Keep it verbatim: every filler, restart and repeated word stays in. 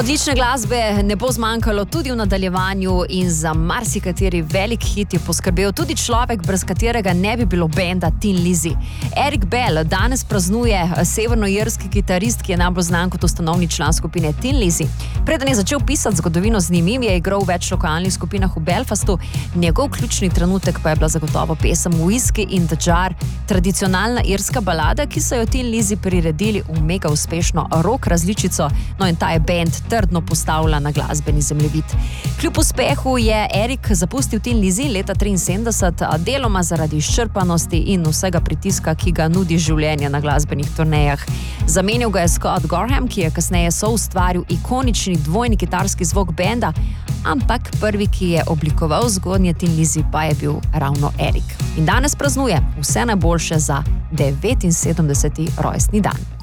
Odlične glasbe ne bo zmanjkalo tudi v nadaljevanju in za marsikateri velik hit je poskrbel tudi človek, brez katerega ne bi bilo benda Tin Lizzy. Eric Bell danes praznuje, severnoirski kitarist, ki je najbolj znan kot ustanovni član skupine Tin Lizzy. Preden je začel pisati zgodovino z njim, je igral v več lokalnih skupinah v Belfastu. Njegov ključni trenutek pa je bila zagotovo pesem Whiskey in the Jar, tradicionalna irska balada, ki so jo Tin Lizzy priredili v mega uspešno rock različico, no in ta je band trdno postavlja na glasbeni zemljevid. Kljub uspehu je Eric zapustil Tin Lizzy leta triinsedemdeset, deloma zaradi izčrpanosti in vsega pritiska, ki ga nudi življenje na glasbenih turnejah. Zamenil ga je Scott Gorham, ki je kasneje soustvaril ikonični dvojni kitarski zvok benda, ampak prvi, ki je oblikoval zgodnje Tin Lizzy, pa je bil ravno Eric. In danes praznuje vse najboljše za devetinsedemdeseti rojstni dan.